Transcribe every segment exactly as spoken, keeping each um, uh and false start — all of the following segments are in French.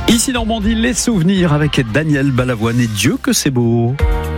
Ici Normandie, les souvenirs avec Daniel Balavoine et Dieu que c'est beau.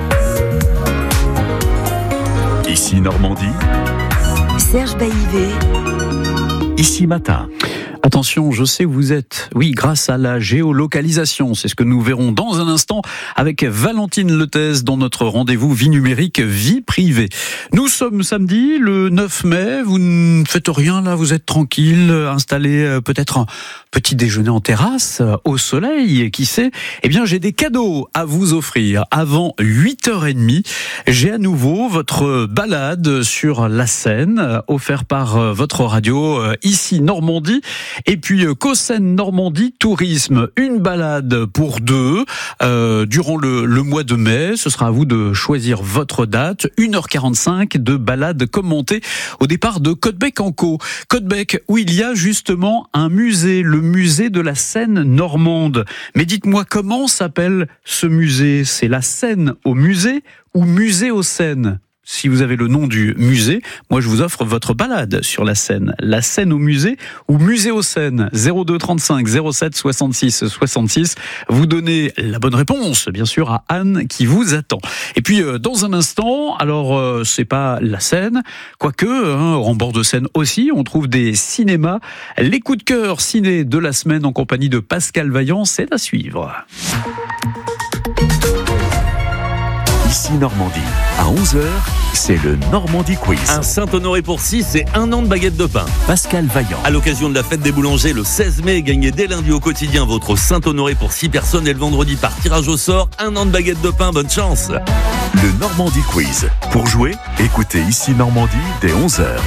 Ici Normandie, Serge Baillivet. Ici Matin. Attention, je sais où vous êtes. Oui, grâce à la géolocalisation. C'est ce que nous verrons dans un instant avec Valentine Letès dans notre rendez-vous Vie numérique, vie privée. Nous sommes samedi, le neuf mai. Vous ne faites rien là, vous êtes tranquille, installé peut-être un petit déjeuner en terrasse, au soleil, qui sait. Eh bien, j'ai des cadeaux à vous offrir. Avant huit heures trente, j'ai à nouveau votre balade sur la Seine, offert par votre radio, ici Normandie. Et puis Cosseine Normandie Tourisme, une balade pour deux euh, durant le, le mois de mai. Ce sera à vous de choisir votre date. une heure quarante-cinq de balade commentée au départ de Caudebec-en-Caux. Caudebec où il y a justement un musée, le musée de la Seine normande. Mais dites-moi, comment s'appelle ce musée ? C'est la Seine au musée ou musée aux Seines ? Si vous avez le nom du musée, moi je vous offre votre balade sur la Seine. La Seine au musée ou musée aux Seines. zéro deux trente-cinq zéro sept soixante-six soixante-six. Vous donnez la bonne réponse, bien sûr, à Anne qui vous attend. Et puis euh, dans un instant, alors euh, c'est pas la Seine, quoique, hein, en bord de Seine aussi, on trouve des cinémas. Les coups de cœur ciné de la semaine en compagnie de Pascal Vaillant, c'est à suivre. Ici Normandie, à onze heures, c'est le Normandie Quiz. Un Saint-Honoré-pour-Six, c'est un an de baguette de pain. Pascal Vaillant. À l'occasion de la fête des boulangers, le seize mai, gagnez dès lundi au quotidien votre Saint-Honoré pour six personnes et le vendredi par tirage au sort, un an de baguette de pain, bonne chance. Le Normandie Quiz. Pour jouer, écoutez Ici Normandie dès onze heures.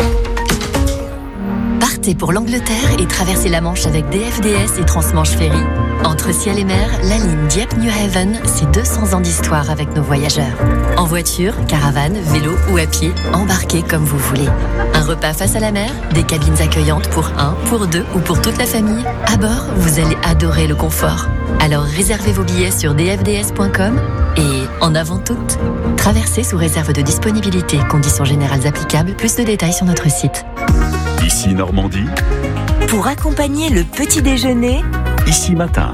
Partez pour l'Angleterre et traversez la Manche avec D F D S et Transmanche Ferry. Entre ciel et mer, la ligne Dieppe-New Haven, c'est deux cents ans d'histoire avec nos voyageurs. En voiture, caravane, vélo ou à pied, embarquez comme vous voulez. Un repas face à la mer, des cabines accueillantes pour un, pour deux ou pour toute la famille. À bord, vous allez adorer le confort. Alors réservez vos billets sur d f d s point com et en avant toutes, traversez sous réserve de disponibilité. Conditions générales applicables, plus de détails sur notre site. Ici Normandie, Pour accompagner le petit déjeuner, Ici Matin.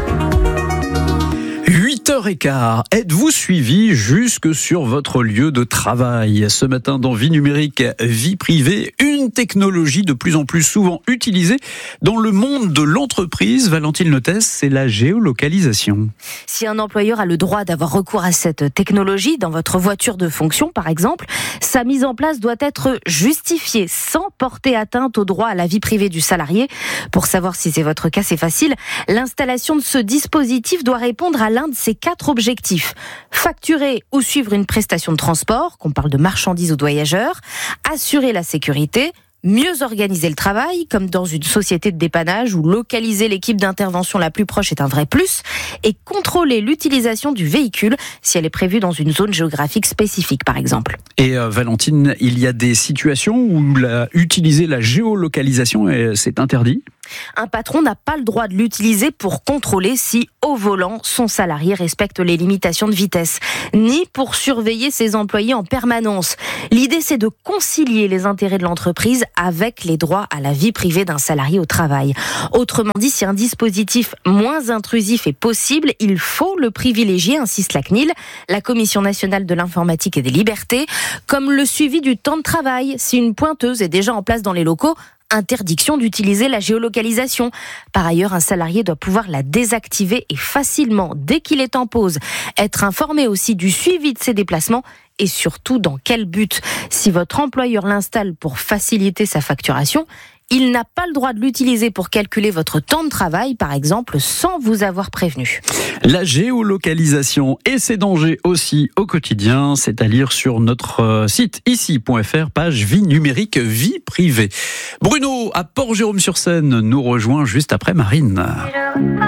huit heures quinze, êtes-vous suivi jusque sur votre lieu de travail ? Ce matin dans Vie numérique, vie privée, une technologie de plus en plus souvent utilisée dans le monde de l'entreprise. Valentine Letès, c'est la géolocalisation. Si un employeur a le droit d'avoir recours à cette technologie dans votre voiture de fonction, par exemple, sa mise en place doit être justifiée sans porter atteinte au droit à la vie privée du salarié. Pour savoir si c'est votre cas, c'est facile. L'installation de ce dispositif doit répondre à l'un de ces quatre objectifs. Facturer ou suivre une prestation de transport, qu'on parle de marchandises ou de voyageurs, assurer la sécurité, mieux organiser le travail, comme dans une société de dépannage où localiser l'équipe d'intervention la plus proche est un vrai plus, et contrôler l'utilisation du véhicule si elle est prévue dans une zone géographique spécifique, par exemple. Et euh, Valentine, il y a des situations où la, utiliser la géolocalisation, euh, c'est interdit ? Un patron n'a pas le droit de l'utiliser pour contrôler si, au volant, son salarié respecte les limitations de vitesse, ni pour surveiller ses employés en permanence. L'idée, c'est de concilier les intérêts de l'entreprise avec les droits à la vie privée d'un salarié au travail. Autrement dit, si un dispositif moins intrusif est possible, il faut le privilégier, insiste la C N I L, la Commission nationale de l'informatique et des libertés, comme le suivi du temps de travail. Si une pointeuse est déjà en place dans les locaux, interdiction d'utiliser la géolocalisation. Par ailleurs, un salarié doit pouvoir la désactiver et facilement dès qu'il est en pause. Être informé aussi du suivi de ses déplacements et surtout dans quel but. Si votre employeur l'installe pour faciliter sa facturation, il n'a pas le droit de l'utiliser pour calculer votre temps de travail, par exemple, sans vous avoir prévenu. La géolocalisation et ses dangers aussi au quotidien, c'est à lire sur notre site ici point f r, page vie numérique, vie privée. Bruno, à Port-Jérôme-sur-Seine, nous rejoint juste après Marine.